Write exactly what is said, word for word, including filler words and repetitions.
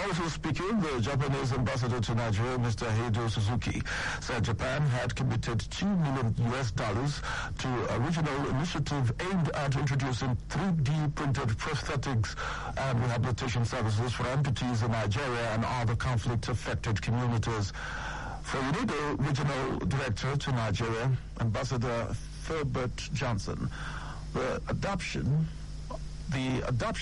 Also speaking, the Japanese ambassador to Nigeria, Mister Heido Suzuki, said Japan had committed two million U S dollars to a regional initiative aimed at introducing three D printed prosthetics and rehabilitation services for amputees in Nigeria and other conflict-affected communities. For UNIDO Regional Director to Nigeria, Ambassador Filbert Johnson, the adoption, the adoption